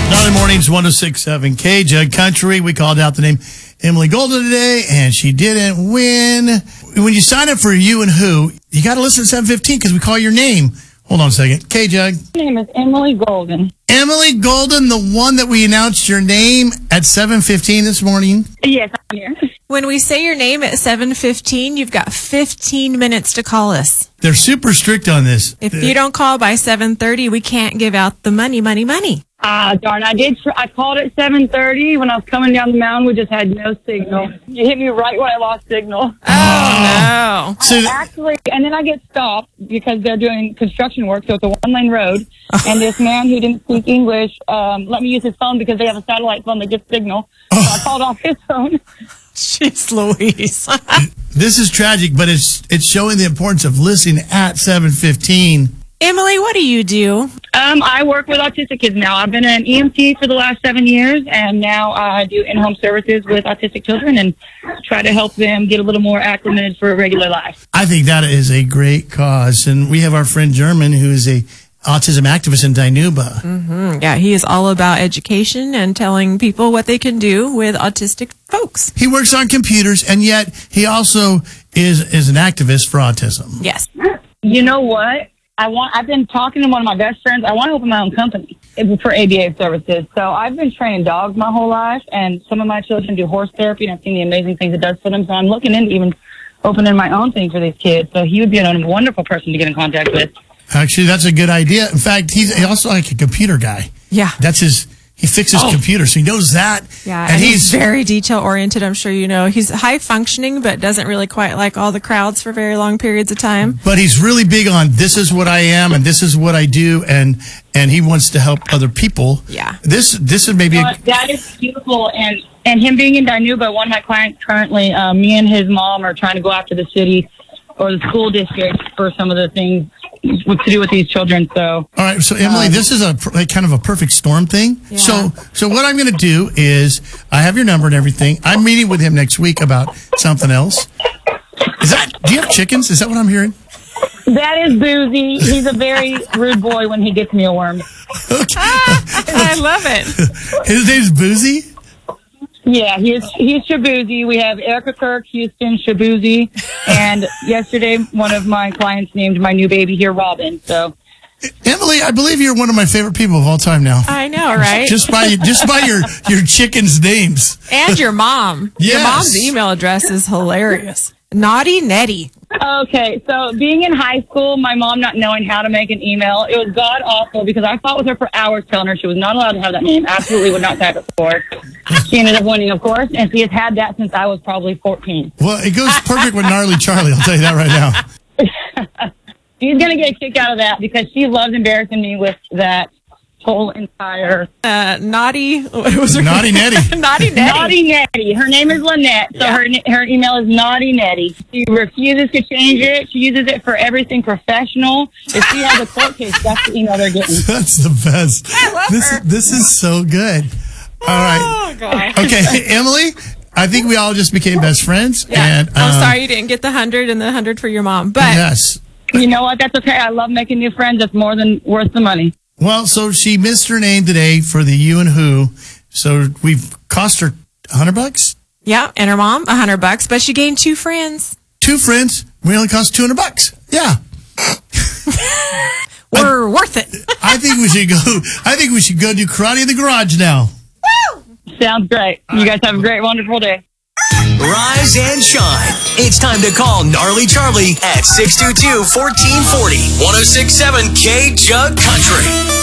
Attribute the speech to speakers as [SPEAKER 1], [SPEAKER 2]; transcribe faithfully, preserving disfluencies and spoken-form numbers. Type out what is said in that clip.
[SPEAKER 1] Gnarly Mornings, one oh six point seven K Jug Country. We called out the name Emily Golden today, and she didn't win. When you sign up for You and Who, you got to listen at seven fifteen because we call your name. Hold on a second. K Jug.
[SPEAKER 2] My name is Emily Golden.
[SPEAKER 1] Emily Golden, the one that we announced your name at seven fifteen this morning.
[SPEAKER 2] Yes, I'm here.
[SPEAKER 3] When we say your name at seven fifteen, you've got fifteen minutes to call us.
[SPEAKER 1] They're super strict on this.
[SPEAKER 3] If you don't call by seven thirty, we can't give out the money, money, money.
[SPEAKER 2] Ah, darn. I did. Tr- I called at seven thirty when I was coming down the mountain. We just had no signal. You hit me right when I lost signal.
[SPEAKER 3] Oh, no.
[SPEAKER 1] So,
[SPEAKER 2] I actually, and then I get stopped because they're doing construction work, so it's a one-lane road. And this man who didn't speak English um, let me use his phone because they have a satellite phone that gets signal. So I called off his phone.
[SPEAKER 3] Jeez Louise.
[SPEAKER 1] this is tragic, but it's it's showing the importance of listening at seven fifteen.
[SPEAKER 3] Emily, what do you do?
[SPEAKER 2] Um, I work with autistic kids now. I've been an E M T for the last seven years, and now I do in-home services with autistic children and try to help them get a little more acclimated for a regular life.
[SPEAKER 1] I think that is a great cause. And we have our friend German, who is a autism activist in Dinuba.
[SPEAKER 3] Mm-hmm. Yeah, he is all about education and telling people what they can do with autistic folks.
[SPEAKER 1] He works on computers, and yet he also is, is an activist for autism.
[SPEAKER 3] Yes.
[SPEAKER 2] You know what? I want. I've been talking to one of my best friends. I want to open my own company for A B A services. So I've been training dogs my whole life, and some of my children do horse therapy, and I've seen the amazing things it does for them. So I'm looking into even opening my own thing for these kids. So he would be a wonderful person to get in contact with.
[SPEAKER 1] Actually, that's a good idea. In fact, he's also like a computer guy.
[SPEAKER 3] Yeah.
[SPEAKER 1] That's his, he fixes
[SPEAKER 2] Oh.
[SPEAKER 1] computers, so he knows that.
[SPEAKER 3] Yeah,
[SPEAKER 1] and,
[SPEAKER 3] and
[SPEAKER 1] he's,
[SPEAKER 3] he's very detail-oriented, I'm sure you know. He's high-functioning, but doesn't really quite like all the crowds for very long periods of time.
[SPEAKER 1] but he's really big on this is what I am and this is what I do, and and he wants to help other people.
[SPEAKER 3] Yeah.
[SPEAKER 1] This this is maybe a,
[SPEAKER 2] Uh, that is beautiful, and and him being in Dinuba, one of my clients currently, uh, me and his mom are trying to go after the city or the school district for some of the things what to do with these children. So
[SPEAKER 1] all right. So Emily,
[SPEAKER 2] Um,
[SPEAKER 1] this is a pr- like kind of a perfect storm thing.
[SPEAKER 3] Yeah.
[SPEAKER 1] So so what I'm going to do is I have your number and everything. I'm meeting with him next week about something else. Is that? Do you have chickens? Is that what I'm hearing?
[SPEAKER 2] that is Boozy. He's a very rude boy when he gets mealworms.
[SPEAKER 3] I love it.
[SPEAKER 1] His name's Boozy.
[SPEAKER 2] Yeah, he's he's Shabuzi. We have Erica Kirk, Houston, Shabuzi, and yesterday one of my clients named my new baby here Robin. So
[SPEAKER 1] Emily, I believe you're one of my favorite people of all time now.
[SPEAKER 3] I know, right?
[SPEAKER 1] Just by just by your your chickens' names.
[SPEAKER 3] And your mom. Your
[SPEAKER 1] Yes.
[SPEAKER 3] mom's email address is hilarious. Naughty Nettie.
[SPEAKER 2] okay, so being in high school, my mom not knowing how to make an email, it was god awful because I fought with her for hours telling her she was not allowed to have that name. Absolutely would not type it for. She ended up winning, of course, and she has had that since I was probably fourteen.
[SPEAKER 1] Well, it goes perfect with Gnarly Charlie. I'll tell you that right now.
[SPEAKER 2] She's gonna get a kick out of that because she loves embarrassing me with that whole entire
[SPEAKER 3] Uh, naughty. What was her
[SPEAKER 1] Naughty
[SPEAKER 3] name?
[SPEAKER 1] Nettie.
[SPEAKER 3] Naughty Nettie.
[SPEAKER 2] Naughty Nettie. Her name is Lynette, so
[SPEAKER 3] Yeah.
[SPEAKER 2] her her email is Naughty Nettie. She refuses to change it. She uses it for everything professional. If she has a court case, that's the email they're getting.
[SPEAKER 1] That's the best.
[SPEAKER 3] I love
[SPEAKER 1] this
[SPEAKER 3] her.
[SPEAKER 1] this is so good. All right.
[SPEAKER 3] Oh, God.
[SPEAKER 1] Okay, Emily, I think we all just became best friends.
[SPEAKER 3] Yeah.
[SPEAKER 1] And,
[SPEAKER 3] I'm
[SPEAKER 1] um,
[SPEAKER 3] sorry you didn't get the hundred and the hundred for your mom, but
[SPEAKER 1] Yes.
[SPEAKER 2] You know what? That's okay. I love making new friends. That's more than worth the money.
[SPEAKER 1] Well, so she missed her name today for the You and Who. So we've cost her a hundred bucks.
[SPEAKER 3] yeah, and her mom a hundred bucks, but she gained two friends.
[SPEAKER 1] Two friends. We only cost two hundred bucks. Yeah.
[SPEAKER 3] We're worth it.
[SPEAKER 1] I think we should go. I think we should go do karate in the garage now.
[SPEAKER 2] Sounds great. You guys have a great, wonderful day.
[SPEAKER 4] Rise and shine. It's time to call Gnarly Charlie at six two two, one four four zero. one oh six point seven K Jug Country.